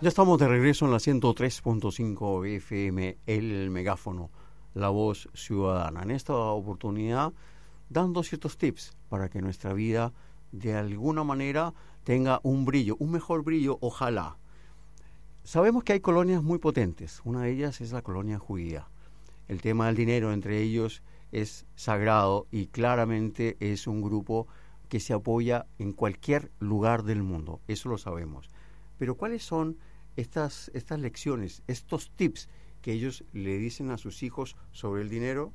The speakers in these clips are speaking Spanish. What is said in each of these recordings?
Ya estamos de regreso en la 103.5 FM, El Megáfono, la voz ciudadana. En esta oportunidad, dando ciertos tips para que nuestra vida, de alguna manera, tenga un brillo, un mejor brillo, ojalá. Sabemos que hay colonias muy potentes. Una de ellas es la colonia judía. El tema del dinero entre ellos es sagrado y claramente es un grupo que se apoya en cualquier lugar del mundo. Eso lo sabemos. Pero ¿cuáles son estas lecciones, estos tips que ellos le dicen a sus hijos sobre el dinero?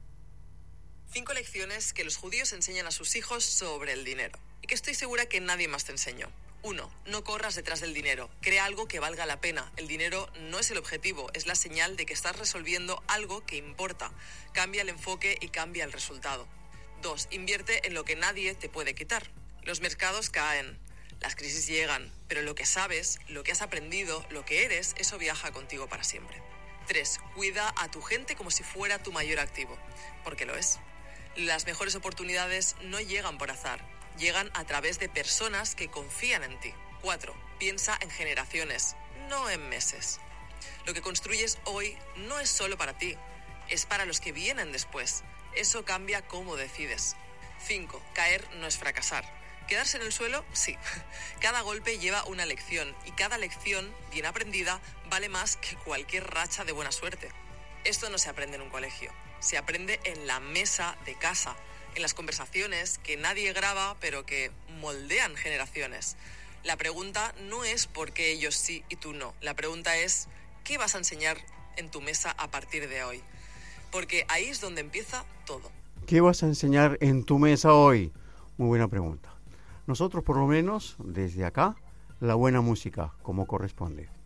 5 lecciones que los judíos enseñan a sus hijos sobre el dinero y que estoy segura que nadie más te enseñó. 1. No corras detrás del dinero. Crea algo que valga la pena. El dinero no es el objetivo, es la señal de que estás resolviendo algo que importa. Cambia el enfoque y cambia el resultado. 2. Invierte en lo que nadie te puede quitar. Los mercados caen. Las crisis llegan, pero lo que sabes, lo que has aprendido, lo que eres, eso viaja contigo para siempre. 3. Cuida a tu gente como si fuera tu mayor activo, porque lo es. Las mejores oportunidades no llegan por azar, llegan a través de personas que confían en ti. 4. Piensa en generaciones, no en meses. Lo que construyes hoy no es solo para ti, es para los que vienen después. Eso cambia cómo decides. 5. Caer no es fracasar. ¿Quedarse en el suelo? Sí. Cada golpe lleva una lección y cada lección, bien aprendida, vale más que cualquier racha de buena suerte. Esto no se aprende en un colegio. Se aprende en la mesa de casa, en las conversaciones que nadie graba pero que moldean generaciones. La pregunta no es por qué ellos sí y tú no. La pregunta es ¿qué vas a enseñar en tu mesa a partir de hoy? Porque ahí es donde empieza todo. ¿Qué vas a enseñar en tu mesa hoy? Muy buena pregunta. Nosotros, por lo menos, desde acá, la buena música, como corresponde.